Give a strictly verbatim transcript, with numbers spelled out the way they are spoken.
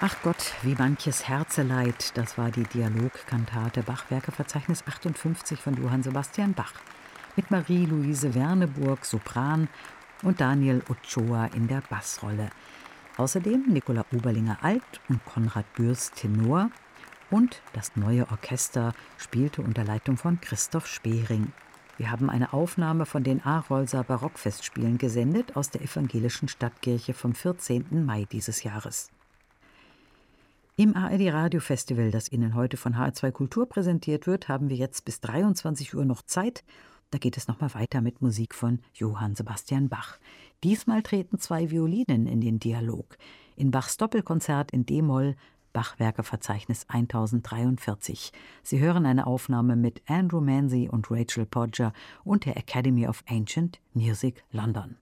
Ach Gott, wie manches Herzeleid, das war die Dialogkantate Bachwerkeverzeichnis achtundfünfzig von Johann Sebastian Bach. Mit Marie-Louise Werneburg, Sopran, und Daniel Ochoa in der Bassrolle. Außerdem Nicola Oberlinger Alt und Konrad Bürst Tenor. Und das neue Orchester spielte unter Leitung von Christoph Spering. Wir haben eine Aufnahme von den Arolser Barockfestspielen gesendet aus der evangelischen Stadtkirche vom vierzehnten Mai dieses Jahres. Im A R D Radio Festival, das Ihnen heute von H R zwei Kultur präsentiert wird, haben wir jetzt bis dreiundzwanzig Uhr noch Zeit. Da geht es nochmal weiter mit Musik von Johann Sebastian Bach. Diesmal treten zwei Violinen in den Dialog. In Bachs Doppelkonzert in D-Moll, Bachwerkeverzeichnis tausenddreiundvierzig. Sie hören eine Aufnahme mit Andrew Manzi und Rachel Podger und der Academy of Ancient Music London.